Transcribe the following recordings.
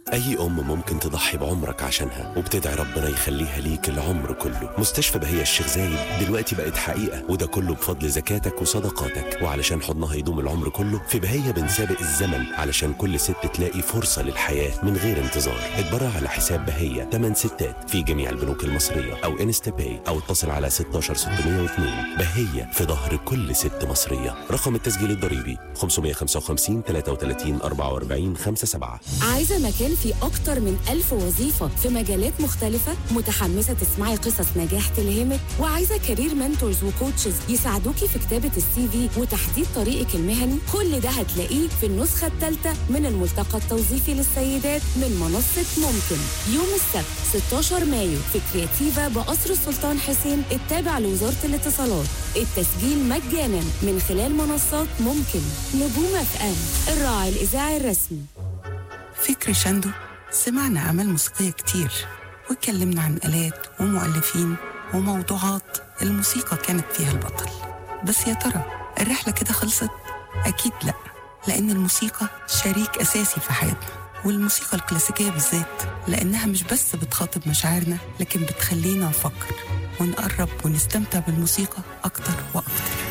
أي أم ممكن تضحي بعمرك عشانها وبتدعي ربنا يخليها ليك العمر كله. مستشفى بهية الشيخ زايد دلوقتي بقت حقيقة، وده كله بفضل زكاتك وصدقاتك. وعلشان حضنها يدوم العمر كله، في بهية بنسابق الزمن علشان كل ست تلاقي فرصة للحياة من غير انتظار. اتبرع على حساب بهية 8 ستات في جميع البنوك المصرية أو انستا باي، أو اتصل على 16602. بهية في ظهر كل ست مصرية. رقم التسجيل الضريبي 555 33 44 57. عايزة مكان فيه أكتر من 1000 وظيفة في مجالات مختلفة؟ متحمسة تسمعي قصص نجاح تلهمك؟ وعايزة كارير منتورز وكوتشز يساعدوكي في كتابة السي في وتحديد طريقك المهني؟ كل ده هتلاقيه في النسخة الثالثة من الملتقى التوظيفي للسيدات من منصة ممكن، يوم السبت 16 مايو في كرياتيفا بقصر السلطان حسين التابع لوزارة الاتصالات. التسجيل مجانا من خلال منصات ممكن. نجوم FM، الراعي الإذاعي الرسمي. في كريشاندو سمعنا أعمال موسيقية كتير، واتكلمنا عن آلات ومؤلفين وموضوعات الموسيقى كانت فيها البطل. بس يا ترى الرحلة كده خلصت؟ أكيد لأ، لأن الموسيقى شريك أساسي في حياتنا، والموسيقى الكلاسيكية بالذات لأنها مش بس بتخاطب مشاعرنا، لكن بتخلينا نفكر ونقرب ونستمتع بالموسيقى أكتر وأكتر.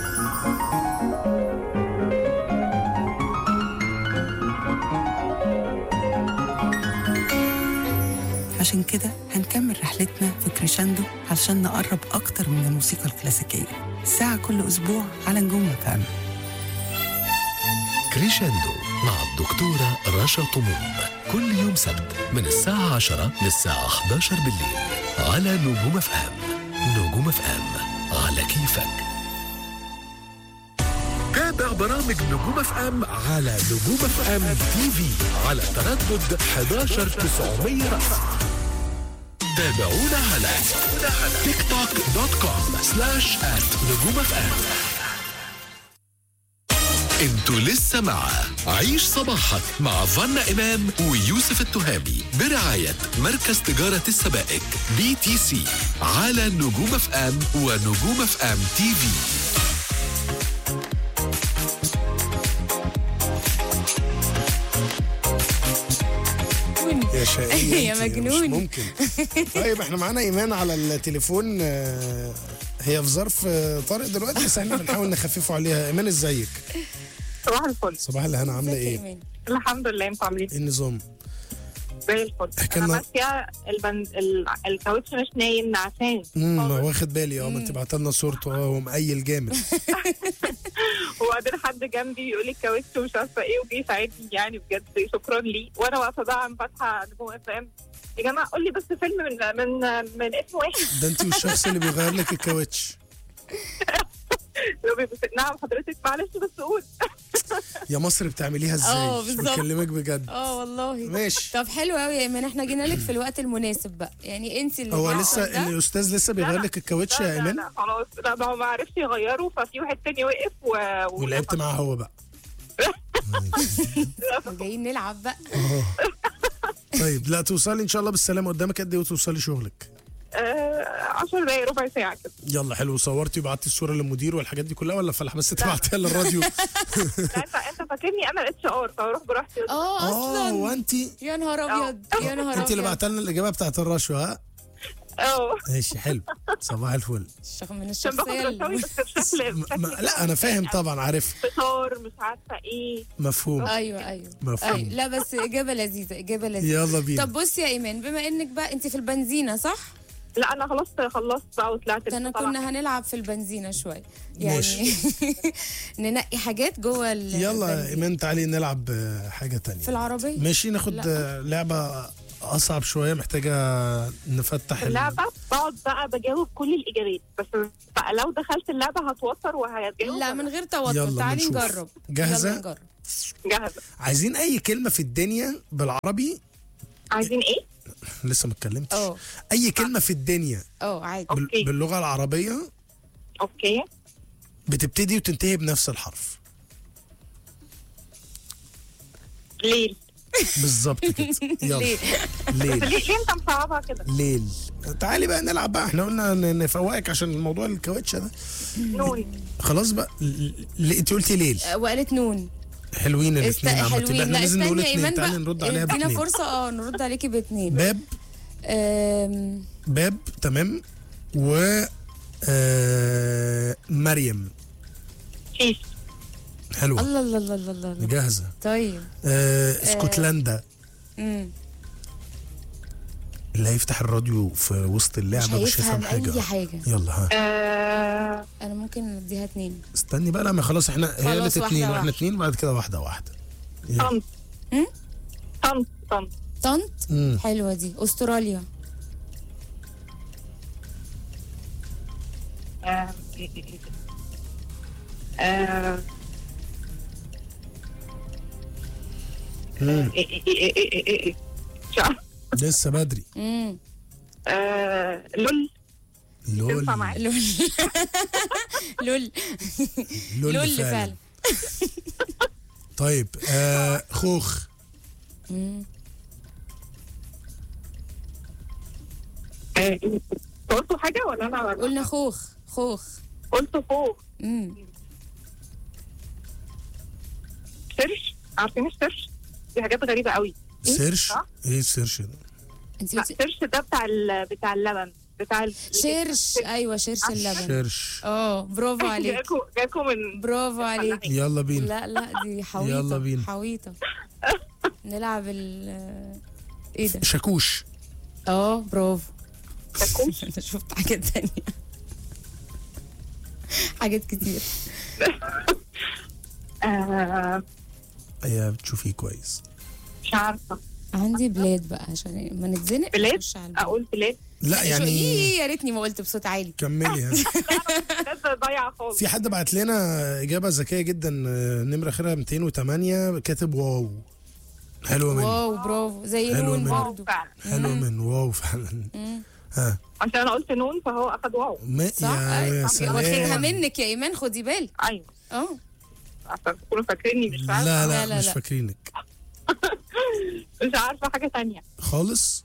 عشان كده هنكمل رحلتنا في كريشاندو علشان نقرب أكتر من الموسيقى الكلاسيكية، ساعة كل أسبوع على نجوم FM. كريشاندو مع الدكتورة رشا طموم، كل يوم سبت من الساعة 10 للساعة 11 بالليل على نجوم FM. نجوم FM على كيفك. تابع برامج نجوم FM على نجوم FM TV على تردد 11900 رأس. تابعونا على تيك توك .com/نجوم FM. انتوا لسه مع عيش صباحك مع فانا إمام ويوسف التهامي برعاية مركز تجارة السبائك BTC على نجوم FM ونجوم FM TV. يا شقيقة يا مجنون. مش ممكن. طيب احنا معانا ايمان على التليفون، هي في ظرف طارئ دلوقتي، بس احنا بنحاول نخففه عليها. ايمان ازيك؟ صباح الفل. صباح الهنا، عامله ايه؟ الحمد لله، انتوا عاملين ايه النظام؟ زي الفل. انا ماشيه الكاوتش مش نايم نعسان. واخد بالي. ما انت بعت لنا صورته هو مقيل جامد. وبعدين حد جنبي بيقول لي الكاوتش مش عارفه ايه وجي يساعدني، يعني بجد شكرا ليه. وانا واقفه بقى عم فاتحه نجوم FM. يا جماعه قول لي بس فيلم من اسم واحد. ده انت والشخص اللي بيغير لك الكاوتش. نعم حضرتك، معلش بس قول. يا مصر بتعمليها ازاي؟ بكلمك بجد. والله ماشي. طب حلو قوي يا ايمان، احنا جينا لك في الوقت المناسب بقى، يعني انت اللي هو لسه الاستاذ لسه بيغير لك الكاوتش يا ايمان؟ لا خلاص، لا ما هو ما عرفش يغيره، ففي واحد تاني وقف ولعبت معاه هو بقى. جايين نلعب بقى. طيب لا توصلي ان شاء الله بالسلامه. قدامك قد ايه وتوصلي شغلك؟ 10 دقايق ربع ساعه كده. يلا حلو. صورتي وبعتي الصوره للمدير والحاجات دي كلها، ولا فلاح بس تبعتيها للراديو؟ لا انت فاكرني انا HR، فاروح براحتي. اصلا وانت يا نهار ابيض، يا نهار ابيض. انت اللي بعت لنا الاجابه بتاعت الرشوه. ها ماشي حلو. صباح الفل. من الشخصيه لا انا فاهم طبعا، عارف فطار مش عارفه ايه. مفهوم. ايوه مفهوم. لا بس اجابه لذيذه، اجابه لذيذه. يلا بينا. طب بصي يا ايمان، بما انك بقى انت في البنزينه صح؟ لا انا خلصت بقى وطلعت. انا كنا هنلعب في البنزينه شويه يعني. ننقي حاجات جوه يلا يا ايمان تعالي نلعب حاجه تانية في العربيه. ماشي، ناخد لعبه اصعب شويه، محتاجه نفتح اللعبه. بقعد بقى بجاوب كل الاجابات، بس بقى لو دخلت اللعبه هتوتر وهتجاوب. لا من غير توتر، تعالي نجرب. جاهزه؟ يلا نجرب. جاهزه. عايزين اي كلمه في الدنيا بالعربي. عايزين ايه؟ لسه ما اتكلمتش. اي كلمه في الدنيا عادي باللغه العربيه. اوكي. بتبتدي وتنتهي بنفس الحرف. ليل. بالظبط كده. يلا. ليل. ليه انت مصعبها كده؟ ليل. تعالي بقى نلعب بقى، احنا قلنا نفوقك عشان الموضوع الكاوتش ده. نون. خلاص بقى. انت قلتي ليل وقالت نون. حلوين الاثنين عم حلوين. احنا لا لازم نقول استني يا اثنين، ايمان تعالي نرد عليها بقى، ادينا باثنين. فرصه نرد عليكي باثنين. باب. باب تمام. و مريم. شيش. حلوه. الله الله الله الله الله. جاهزه. طيب اسكتلندا. اللي هيفتح الراديو في وسط اللعبه مش هيفهم حاجه. اي حاجه. يلا ها. انا ممكن اديها 2. استني بقى لما خلاص احنا هي قالت 2 واحنا 2 بعد كده واحده. طنط. طنط. طنط. حلوه دي. استراليا. لسه بدري. لول. لول. لول. لول فعلا. طيب خوخ. قلتوا حاجة ولا أنا؟ قلنا خوخ. قلت خوخ. سيرش. عارفين السيرش؟ دي حاجات غريبة قوي. سيرش؟ ايه السيرش ده؟ لا سيرش ده بتاع اللبن بتاع شرش. ايوه شرش اللبن. شرش. برافو عليك. جاكو من برافو عليك. يلا بينا. لا دي حويطه. يلا بينا. حويطه. نلعب ايه ده؟ شاكوش. برافو. شاكوش. انا شفت حاجات تانية. حاجات كتير. ايوه بتشوفيه كويس. مش عارفه. عندي بلاد بقى عشان ما نتزنق. بلاد. اقول بلاد. لا يعني يا ريتني ما قلت بصوت عالي. كملي. بلاد ضايعه خالص. في حد بعت لنا اجابه ذكيه جدا، نمره اخرها 208 كاتب واو. حلوه منه. واو برافو. زي نون برضه. حلوه منه. واو فعلا. ها عشان انا قلت نون فهو اخد واو. صح. يا سلام. واخدها منك يا ايمان، خدي بالك. ايوه. عشان تكونوا فاكريني مش عارفه. لا مش فاكرينك. مش عارفه حاجه تانية خالص.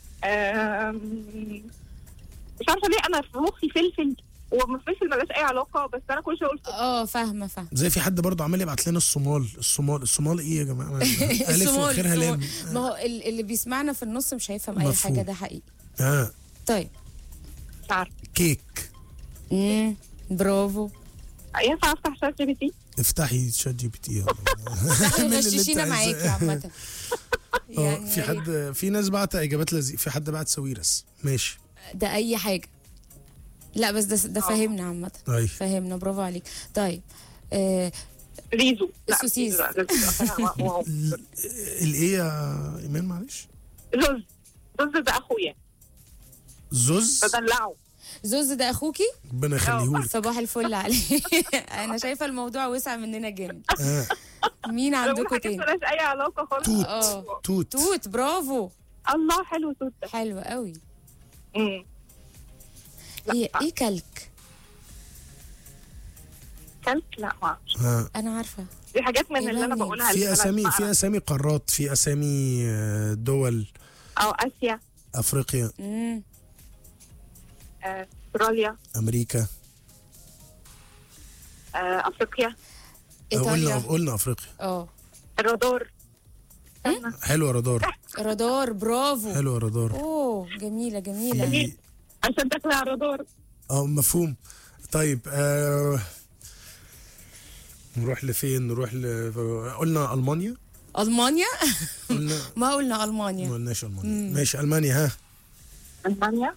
مش عارفه ليه انا في مخي فلفل، والفلفل ملهاش اي علاقه، بس انا كل شويه قلت فاهمه. زي في حد برضه عمال يبعت لنا الصومال ايه يا جماعه؟ الف واخرها لام. ما هو اللي بيسمعنا في النص مش هيفهم اي حاجه، ده حقيقي. طيب مش عارفه. كيك. برافو. ينفع افتح شات جي بي تي؟ افتحي شات جي بي تي. غششينا معاكي عامه. يعني في حد، في ناس بعت اجابات في حد بعت سويرس. ماشي. ده اي حاجه. لا بس ده فهمنا عامه. فهمنا. برافو عليك. طيب ريزو. السوسيس. الايه يا ايمان معلش؟ زوز ده اخويا. زوز بدلعه. زوز ده اخوكي؟ ربنا يخليهولك. صباح الفل عليه. انا شايفه الموضوع وسع مننا جامد. مين عندكم تاني؟ مالهاش اي علاقه خالص. توت. برافو. الله حلو توت. حلو قوي. ايه كلك؟ لا ما اعرفش. انا عارفه. دي حاجات من اللي انا بقولها. في اسامي قارات، في اسامي دول. اسيا. افريقيا. استراليا. امريكا. افريقيا. ايطاليا. قلنا افريقيا. الرادار. حلوه رادار. برافو. حلوه رادار. جميله. عشان تاكلي على الرادار. مفهوم. طيب نروح لفين؟ قلنا المانيا. ما قلنا المانيا. ما قلناش المانيا. ماشي المانيا. المانيا.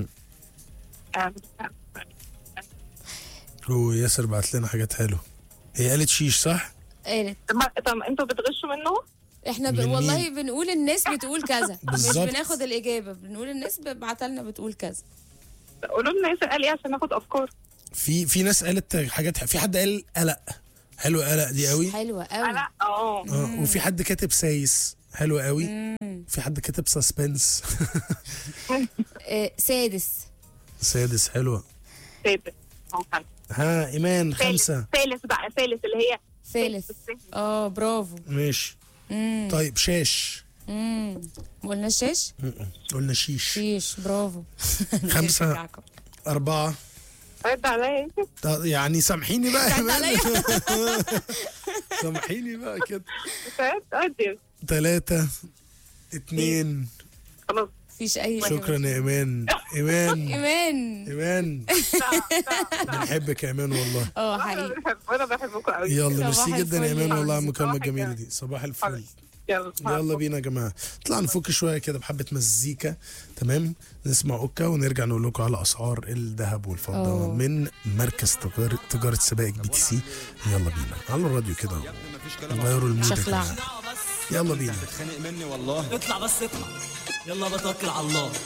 ياسر بعت لنا حاجات حلوه. هي قالت شيش صح؟ قالت. طب انتوا بتغشوا منه؟ احنا والله بنقول الناس بتقول كذا. مش بالزبط. بناخد الاجابه، بنقول الناس بعتلنا بتقول كذا. قولوا لنا ياسر قال ايه عشان ناخد افكار. في ناس قالت حاجات. في حد قال قلق. حلوه قلق دي قوي. حلوه قوي. قلق. وفي حد كاتب سايس. حلوه قوي. في حد كاتب سسبنس. سادس. حلوه. سادس. ايمان 5. ثالث اللي هي ثالث. برافو. ماشي. طيب شاش. ما قلناش شاش؟ قلنا شيش. برافو. 5 4. رد عليا. يعني سامحيني بقى. سامحيني بقى كده. قدر 3 2 خلاص. مفيش اي شكرا يا ايمان. ايمان بنحبك يا ايمان والله. حقيقي انا بحبكم قوي. يلا ميرسي صباح جدا يا الفل ايمان يا والله على عزيزي. المكالمه الجميله دي. صباح الفل. يلا يلا بينا يا جماعه، نطلع نفك شويه كده بحبه مزيكا. نسمع اوكا ونرجع نقول لكم على اسعار الذهب والفضه من مركز تجاره سبائك BTC. يلا بينا على الراديو كده غيروا المود. شخلع. يلا بينا. بتخانق مني والله. اطلع بس اطلع. يلا بتوكل على الله.